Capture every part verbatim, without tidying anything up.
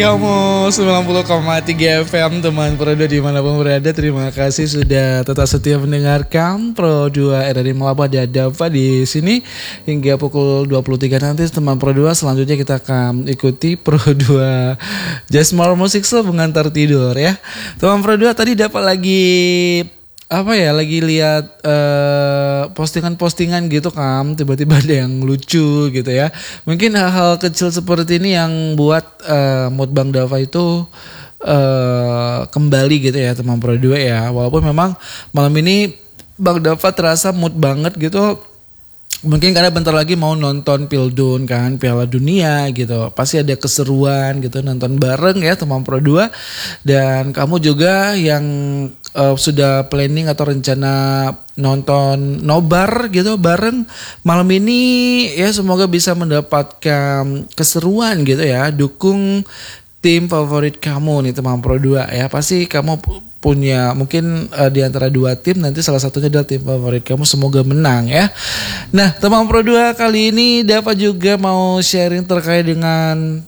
Kamu sembilan puluh koma tiga F M teman Pro dua dimanapun berada. Terima kasih sudah tetap setia mendengarkan Pro dua R R I Melaba dan Dava di sini hingga pukul dua puluh tiga nanti teman Pro dua. Selanjutnya kita akan ikuti Pro dua Just More Music Show mengantar tidur ya. Teman Pro dua tadi dapat lagi apa ya, lagi lihat uh, postingan-postingan gitu kan, tiba-tiba ada yang lucu gitu ya. Mungkin hal-hal kecil seperti ini yang buat uh, mood Bang Dava itu uh, kembali gitu ya teman Pro dua ya. Walaupun memang malam ini Bang Dava terasa mood banget gitu. Mungkin karena bentar lagi mau nonton Pildun kan, Piala Dunia gitu. Pasti ada keseruan gitu nonton bareng ya teman Pro dua. Dan kamu juga yang uh, sudah planning atau rencana nonton nobar gitu bareng malam ini ya, semoga bisa mendapatkan keseruan gitu ya. Dukung tim favorit kamu nih teman Pro dua ya. Pasti kamu punya mungkin uh, di antara dua tim, nanti salah satunya adalah tim favorit kamu, semoga menang ya. Nah teman Pro dua, kali ini Dava juga mau sharing terkait dengan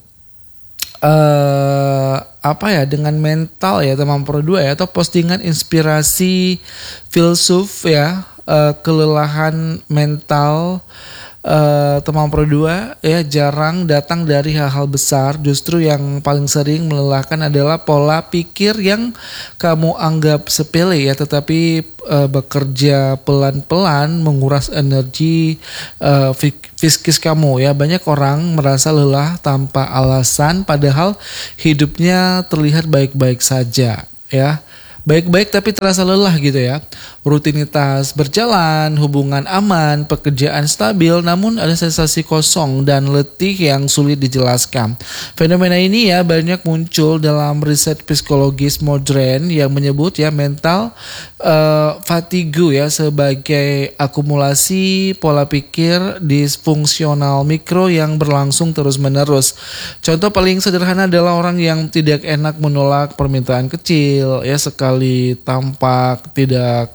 uh, apa ya, dengan mental ya teman Pro dua ya, atau postingan inspirasi filsuf ya, uh, kelelahan mental. Uh, teman Pro dua ya jarang datang dari hal-hal besar, justru yang paling sering melelahkan adalah pola pikir yang kamu anggap sepele ya, tetapi uh, bekerja pelan-pelan menguras energi uh, fiskis kamu ya. Banyak orang merasa lelah tanpa alasan padahal hidupnya terlihat baik-baik saja ya. Baik-baik tapi terasa lelah gitu ya. Rutinitas berjalan, hubungan aman, pekerjaan stabil, namun ada sensasi kosong dan letih yang sulit dijelaskan. Fenomena ini ya banyak muncul dalam riset psikologis modern yang menyebut ya mental uh, fatigue ya sebagai akumulasi pola pikir disfungsional mikro yang berlangsung terus-menerus. Contoh paling sederhana adalah orang yang tidak enak menolak permintaan kecil ya, sekali tampak tidak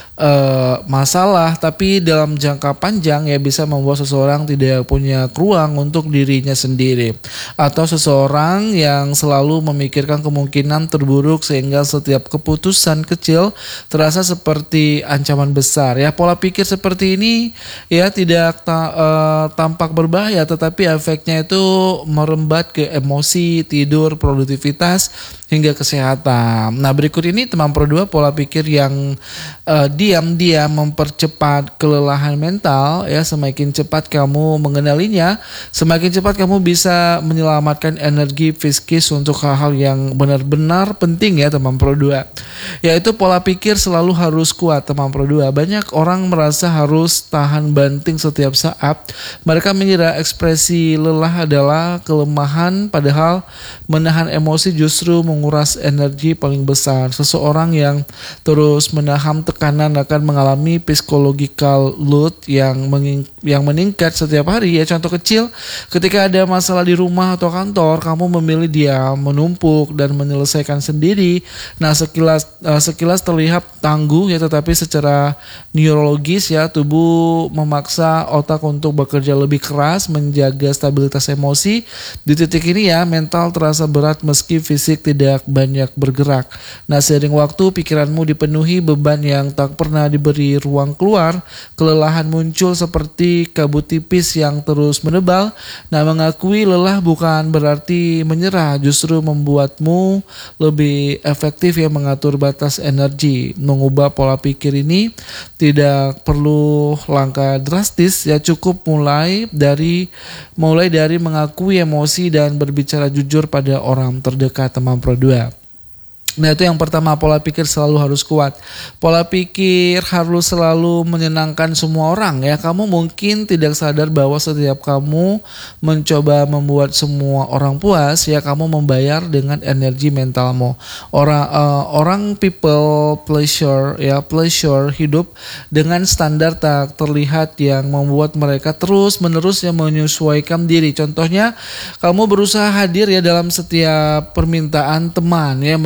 uh, masalah, tapi dalam jangka panjang ya bisa membuat seseorang tidak punya ruang untuk dirinya sendiri, atau seseorang yang selalu memikirkan kemungkinan terburuk sehingga setiap keputusan kecil terasa seperti ancaman besar ya. Pola pikir seperti ini ya tidak ta- uh, tampak berbahaya, tetapi efeknya itu merembat ke emosi, tidur, produktivitas hingga kesehatan. Nah berikut ini teman Pro dua pola pikir yang uh, diam-diam mempercepat kelelahan mental ya. Semakin cepat kamu mengenalinya, semakin cepat kamu bisa menyelamatkan energi fiskis untuk hal-hal yang benar-benar penting ya teman Pro dua. Yaitu pola pikir selalu harus kuat teman Pro dua. Banyak orang merasa harus tahan banting setiap saat. Mereka mengira ekspresi lelah adalah kelemahan, padahal menahan emosi justru menguras energi paling besar. Seseorang yang terus menahan tekanan akan mengalami psychological load yang menging- yang meningkat setiap hari ya. Contoh kecil, ketika ada masalah di rumah atau kantor, kamu memilih diam, menumpuk dan menyelesaikan sendiri. Nah sekilas uh, sekilas terlihat tangguh ya, tetapi secara neurologis ya tubuh memaksa otak untuk bekerja lebih keras menjaga stabilitas emosi. Di titik ini ya mental terasa berat meski fisik tidak banyak bergerak. Nah seiring waktu pikiranmu dipenuhi beban yang tak pernah diberi ruang keluar. Kelelahan muncul seperti kabut tipis yang terus menebal. Nah mengakui lelah bukan berarti menyerah, justru membuatmu lebih efektif ya mengatur batas energi. Mengubah pola pikir ini tidak perlu langkah drastis ya, cukup mulai dari mulai dari mengakui emosi dan berbicara jujur pada orang terdekat teman Pro dua. Nah itu yang pertama, pola pikir selalu harus kuat. Pola pikir harus selalu menyenangkan semua orang ya. Kamu mungkin tidak sadar bahwa setiap kamu mencoba membuat semua orang puas ya, kamu membayar dengan energi mentalmu. Orang uh, orang people pleasure ya, pleasure hidup dengan standar tak terlihat yang membuat mereka terus menerus ya menyesuaikan diri. Contohnya, kamu berusaha hadir ya dalam setiap permintaan teman ya, meski tubuh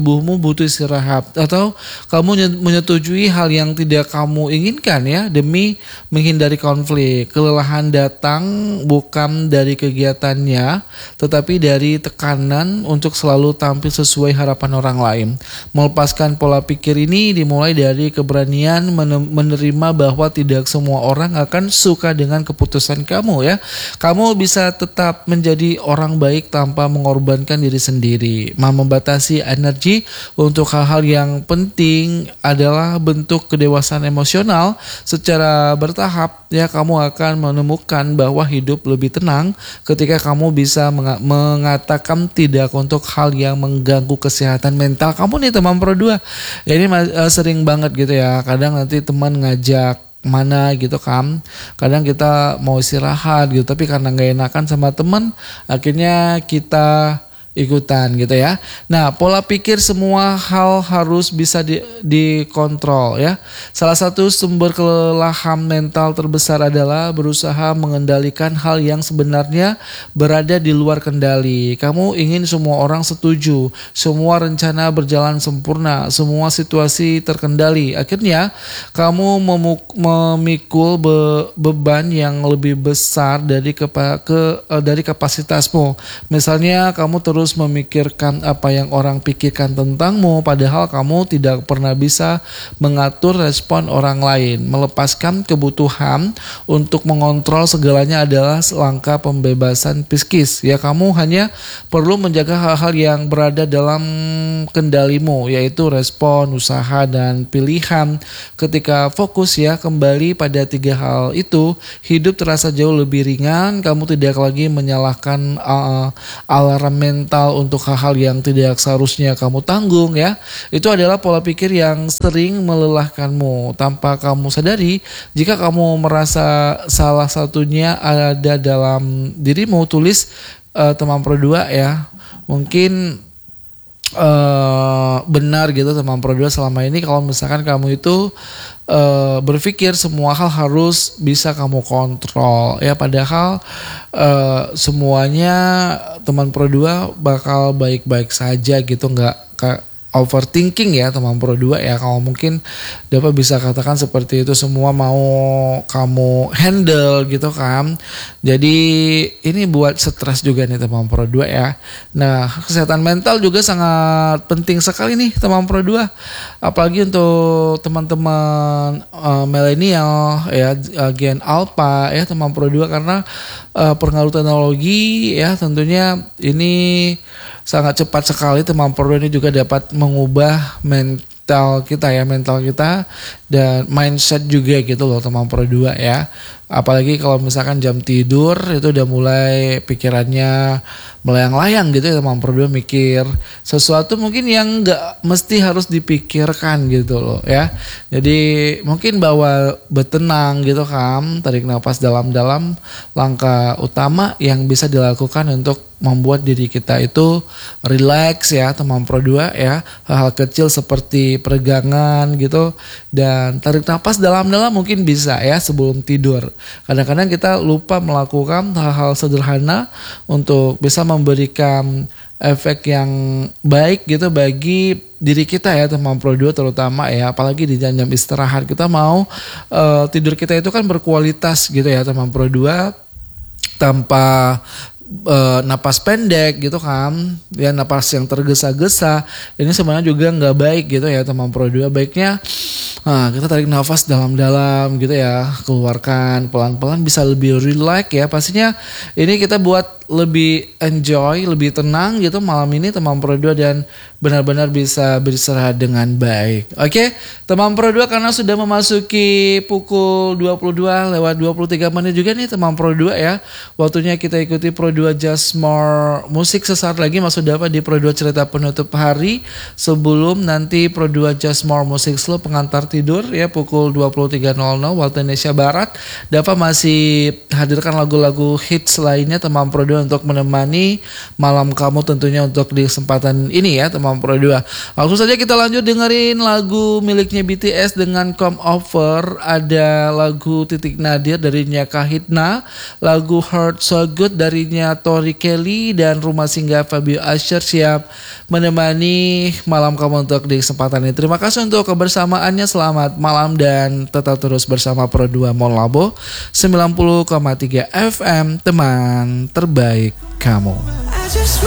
tubuhmu butuh istirahat, atau kamu menyetujui hal yang tidak kamu inginkan ya demi menghindari konflik. Kelelahan datang bukan dari kegiatannya, tetapi dari tekanan untuk selalu tampil sesuai harapan orang lain. Melepaskan pola pikir ini dimulai dari keberanian menerima bahwa tidak semua orang akan suka dengan keputusan kamu ya. Kamu bisa tetap menjadi orang baik tanpa mengorbankan diri sendiri. Membatasi energi untuk hal-hal yang penting adalah bentuk kedewasaan emosional. Secara bertahap ya, kamu akan menemukan bahwa hidup lebih tenang ketika kamu bisa meng- mengatakan tidak untuk hal yang mengganggu kesehatan mental kamu nih teman Pro dua. Ya ini uh, sering banget gitu ya. Kadang nanti teman ngajak mana gitu kan, kadang kita mau istirahat gitu, tapi karena nggak enakan sama teman, akhirnya kita ikutan gitu ya. Nah, pola pikir semua hal harus bisa di, dikontrol ya. Salah satu sumber kelelahan mental terbesar adalah berusaha mengendalikan hal yang sebenarnya berada di luar kendali. Kamu ingin semua orang setuju, semua rencana berjalan sempurna, semua situasi terkendali. Akhirnya kamu memuk- memikul be- beban yang lebih besar dari kepa- ke uh, dari kapasitasmu. Misalnya kamu terus memikirkan apa yang orang pikirkan tentangmu, padahal kamu tidak pernah bisa mengatur respon orang lain. Melepaskan kebutuhan untuk mengontrol segalanya adalah langkah pembebasan psikis. Ya, kamu hanya perlu menjaga hal-hal yang berada dalam kendalimu, yaitu respon, usaha, dan pilihan. Ketika fokus ya kembali pada tiga hal itu, hidup terasa jauh lebih ringan. Kamu tidak lagi menyalahkan uh, alarm mental untuk hal-hal yang tidak seharusnya kamu tanggung ya. Itu adalah pola pikir yang sering melelahkanmu tanpa kamu sadari. Jika kamu merasa salah satunya ada dalam dirimu, tulis uh, teman Pro dua ya. Mungkin Uh, benar gitu teman Pro dua, selama ini kalau misalkan kamu itu uh, berpikir semua hal harus bisa kamu kontrol ya, padahal uh, semuanya teman Pro dua bakal baik-baik saja gitu, nggak kayak overthinking ya teman Pro dua ya. Kalau mungkin dapat bisa katakan seperti itu, semua mau kamu handle gitu kan. Jadi ini buat stres juga nih teman Pro dua ya. Nah, kesehatan mental juga sangat penting sekali nih teman Pro dua. Apalagi untuk teman-teman uh, milenial ya, uh, Gen Alpha ya teman Pro dua, karena uh, pengaruh teknologi ya tentunya ini sangat cepat sekali. Teman Pro dua ini juga dapat mengubah mental kita ya, mental kita dan mindset juga gitu loh teman Pro dua ya. Apalagi kalau misalkan jam tidur itu udah mulai pikirannya melayang-layang gitu ya teman Pro dua, mikir sesuatu mungkin yang nggak mesti harus dipikirkan gitu loh ya. Jadi mungkin bawa bertenang gitu kan, tarik nafas dalam-dalam, langkah utama yang bisa dilakukan untuk membuat diri kita itu relax ya teman Pro dua ya. Hal-hal kecil seperti peregangan gitu dan tarik nafas dalam-dalam mungkin bisa ya sebelum tidur. Kadang-kadang kita lupa melakukan hal-hal sederhana untuk bisa memberikan efek yang baik gitu bagi diri kita ya teman Pro dua terutama ya. Apalagi di jam-jam istirahat kita mau uh, tidur kita itu kan berkualitas gitu ya teman Pro dua, tanpa Uh, napas pendek gitu kan ya, napas yang tergesa-gesa ini sebenarnya juga nggak baik gitu ya teman Pro dua. Baiknya nah, kita tarik nafas dalam-dalam gitu ya, keluarkan pelan-pelan, bisa lebih relax ya. Pastinya ini kita buat lebih enjoy, lebih tenang gitu malam ini teman Pro dua, dan benar-benar bisa beristirahat dengan baik. Oke teman Pro dua, karena sudah memasuki pukul dua puluh dua lewat dua puluh tiga menit juga nih teman Pro dua ya. Waktunya kita ikuti Pro dua Just More Musik. Sesaat lagi masuk dapat di Pro dua Cerita Penutup Hari, sebelum nanti Pro dua Just More Musik Slow pengantar tidur ya pukul dua puluh tiga nol nol waktu Indonesia Barat. Dapat masih hadirkan lagu-lagu hits lainnya teman Pro dua untuk menemani malam kamu tentunya untuk di kesempatan ini ya teman Pro dua. Langsung saja kita lanjut dengerin lagu miliknya B T S dengan Come Over. Ada lagu Titik Nadir darinya Kahitna, lagu Heart So Good darinya Tori Kelly, dan Rumah Singgah Fabio Asher siap menemani malam kamu untuk di kesempatan ini. Terima kasih untuk kebersamaannya, selamat malam dan tetap terus bersama Pro dua Mall Labo sembilan puluh koma tiga F M, teman terbaik kamu.